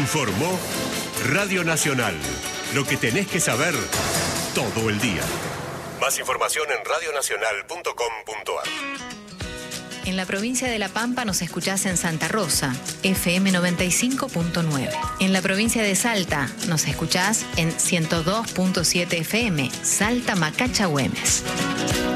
Informó Radio Nacional. Lo que tenés que saber todo el día. Más información en radionacional.com.ar. En la provincia de La Pampa nos escuchás en Santa Rosa, FM 95.9. En la provincia de Salta nos escuchás en 102.7 FM, Salta Macacha Güemes.